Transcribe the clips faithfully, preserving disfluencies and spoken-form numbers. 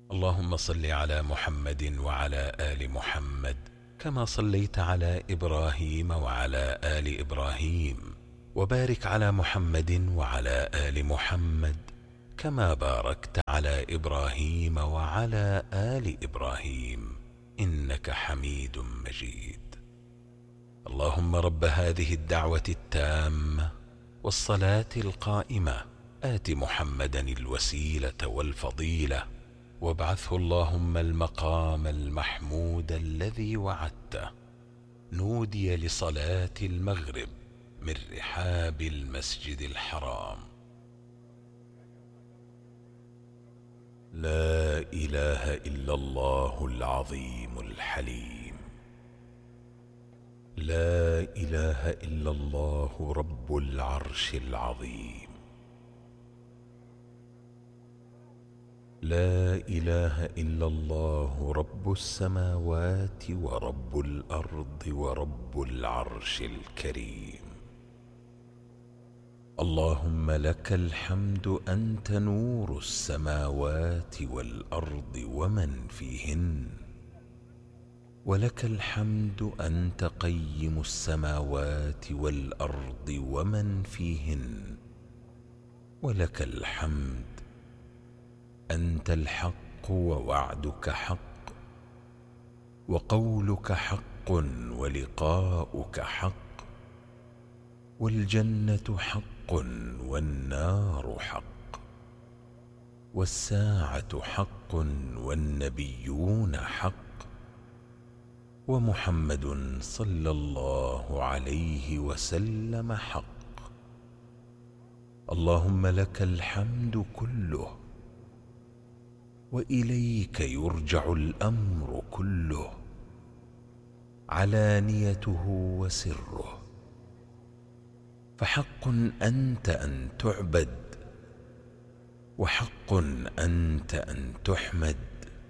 اللهم صل على محمد وعلى آل محمد كما صليت على إبراهيم وعلى آل إبراهيم، وبارك على محمد وعلى آل محمد كما باركت على إبراهيم وعلى آل إبراهيم إنك حميد مجيد. اللهم رب هذه الدعوة التامة والصلاة القائمة آت محمدا الوسيلة والفضيلة، وابعثه اللهم المقام المحمود الذي وعدته. نودي لصلاة المغرب من رحاب المسجد الحرام. لا إله إلا الله العظيم الحليم. لا إله إلا الله رب العرش العظيم. لا إله إلا الله رب السماوات ورب الأرض ورب العرش الكريم. اللهم لك الحمد أنت نور السماوات والأرض ومن فيهن، ولك الحمد أنت قيم السماوات والأرض ومن فيهن، ولك الحمد أنت الحق ووعدك حق وقولك حق ولقاؤك حق، والجنة حق والنار حق، والساعة حق والنبيون حق، ومحمد صلى الله عليه وسلم حق. اللهم لك الحمد كله، وإليك يرجع الأمر كله، علانيته وسره، فحق أنت أن تعبد، وحق أنت أن تحمد،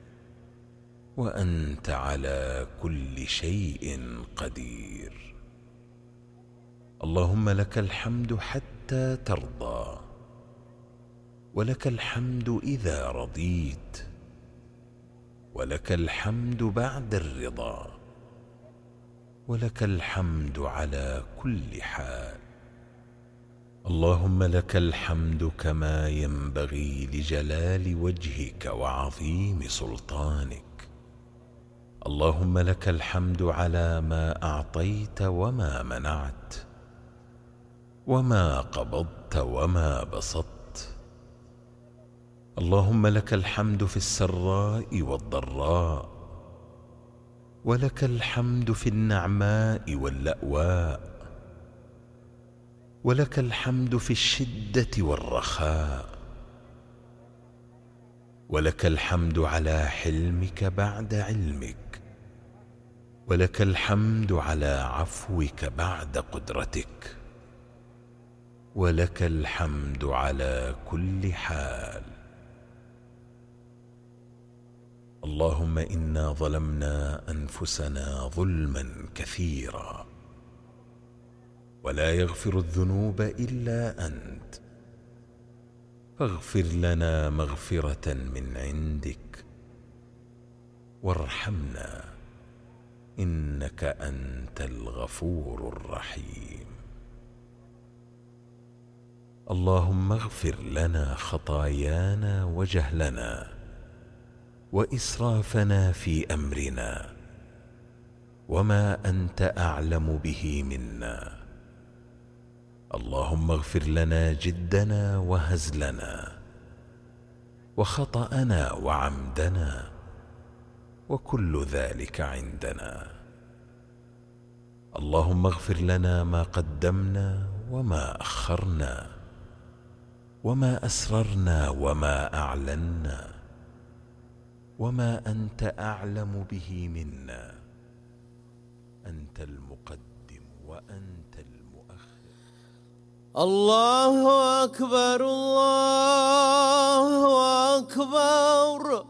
وأنت على كل شيء قدير. اللهم لك الحمد حتى ترضى، ولك الحمد إذا رضيت، ولك الحمد بعد الرضا، ولك الحمد على كل حال. اللهم لك الحمد كما ينبغي لجلال وجهك وعظيم سلطانك. اللهم لك الحمد على ما أعطيت وما منعت، وما قبضت وما بسطت. اللهم لك الحمد في السراء والضراء، ولك الحمد في النعماء واللأواء، ولك الحمد في الشدة والرخاء، ولك الحمد على حلمك بعد علمك، ولك الحمد على عفوك بعد قدرتك، ولك الحمد على كل حال. اللهم إنا ظلمنا أنفسنا ظلما كثيرا، ولا يغفر الذنوب إلا أنت، فاغفر لنا مغفرة من عندك، وارحمنا إنك أنت الغفور الرحيم. اللهم اغفر لنا خطايانا وجهلنا وإسرافنا في أمرنا، وما أنت أعلم به منا. اللهم اغفر لنا جدنا وهزلنا، وخطأنا وعمدنا، وكل ذلك عندنا. اللهم اغفر لنا ما قدمنا وما أخرنا، وما أسررنا وما أعلنا، وما أنت أعلم به منا. أنت المقدم وأنت المؤخر. الله أكبر الله أكبر.